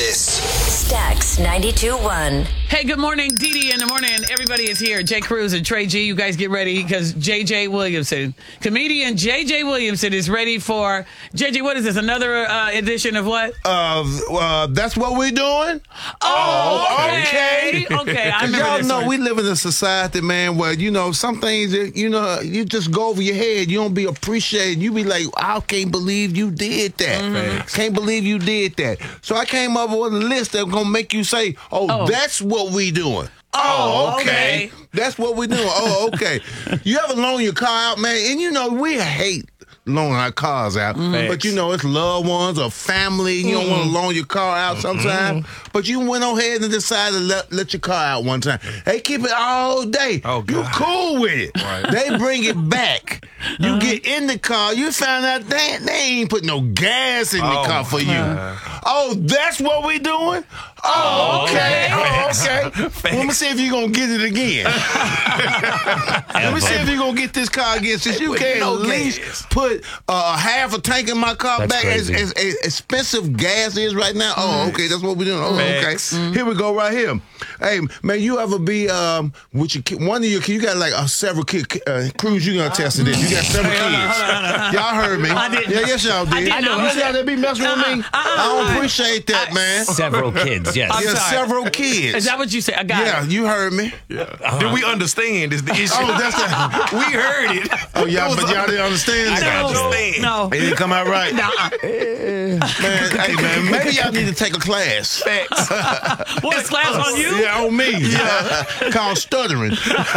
this. Stax 92.1. Hey, good morning, Dee in the morning. Everybody is here. Jay Cruz and Trey G. You guys get ready because J.J. Williamson, comedian J.J. Williamson is ready for, J.J., what is this, another edition of what? That's what we're doing? Okay. Okay, I remember y'all this know one. we live in a society, man, where, some things, you just go over your head. You don't be appreciated. You be like, I can't believe you did that. Mm-hmm. Can't believe you did that. So I came up with a list that's going to make you say, that's what we doing. Oh, okay. That's what we doing. Oh, okay. You ever loan your car out, man? And we hate loaning our cars out. But it's loved ones or family. You don't want to loan your car out sometimes. But you went ahead and decided to let your car out one time. They keep it all day. Oh, God. You cool with it. Right. They bring it back. You get in the car. You find out they ain't put no gas in the car for you. Oh, that's what we doing? Oh, okay. Let me see if you're going to get it again. Let me see if you're going to get this car again. Since you can't at least put half a tank in my car back as expensive gas is right now. Oh, okay. That's what we're doing. Oh, okay. Here we go right here. Hey, man, you ever be with your kid, one of your kids, you got like several kids. Cruz, you going to test this. You got several kids. Y'all heard me. I didn't. Yeah, yes, y'all did. You see how they be messing with me? I don't appreciate that, man. Several kids, yes. I'm Yeah, sorry. several kids. Is that what you said? I got Yeah, it. you heard me. Did we understand is the issue? Oh, that's the. We heard it. Oh, y'all, but y'all didn't understand. No. It didn't come out right. Nuh-uh. Man, hey, man, maybe y'all need to take a class. What, a class on you? Yeah, on me. Yeah. Called stuttering.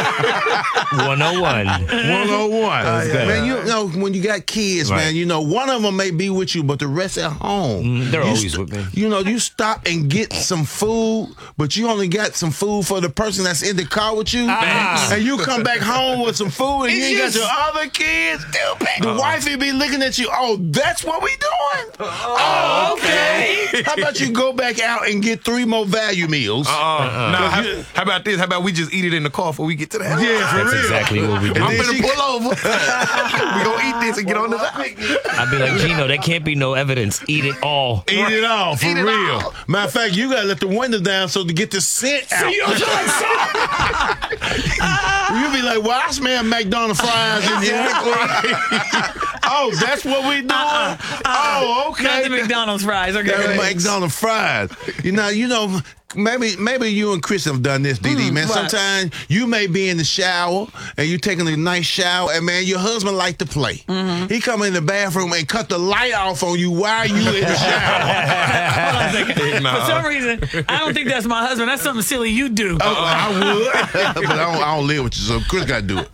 101. 101. Man, when you got kids, Right. man, one of them may be with you, but the rest at home. They're You always with me. You stop and get some food, but you only got some food for the person that's in the car with you. And you come back home with some food and you ain't got your other kids. The wifey be looking at you. Oh, that's what we doing? Oh, okay. How about you go back out and get 3 more value meals? How about this? How about we just eat it in the car before we get to the house? Yeah, for That's real. exactly what we do. I'm then gonna she- pull over. We gonna eat this and get on the side. I'd be like, Gino, there can't be no evidence. Eat it all. Eat it all, for Eat it real. all. Matter of fact, you gotta let the window down so to get the scent out. You be like, well, I smell McDonald's fries in here. Oh, that's what we doing? Oh, okay. Not the McDonald's fries. Okay. That McDonald's fries. Maybe you and Chris have done this, DD, man. what? Sometimes you may be in the shower and you taking a nice shower, and man, your husband like to play. He come in the bathroom and cut the light off on you while you in the shower. Hold on a second. For some reason, I don't think that's my husband. That's something silly you do. Oh, I would, but I don't live with you, so Chris got to do it.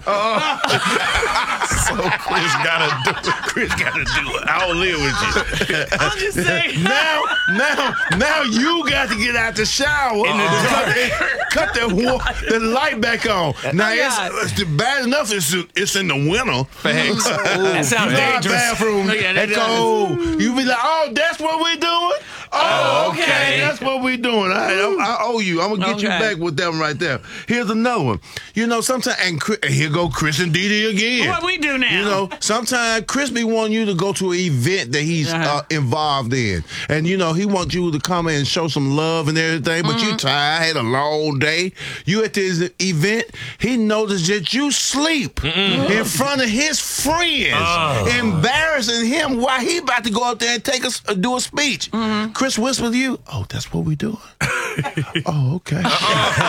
So Chris gotta do it. I don't live with you. I'm just saying. Now you got to get out the shower and cut the light back on. Now it's bad enough. It's in the winter. That sounds dangerous. Bathroom. Yeah, that That's cold. You be like, oh, that's what we're doing. Oh, okay. That's what we're doing. I owe you. I'm gonna get you back with that one right there. Here's another one. Sometimes and here go Chris and Dee again. What we do now? Sometimes Chris be wanting you to go to an event that he's involved in, and he wants you to come and show some love and everything. But you tired, had a long day. You at this event, he noticed that you sleep in front of his friends, embarrassing him while he about to go out there and do a speech. Chris whispered to you, oh, that's what we doing. Oh, okay.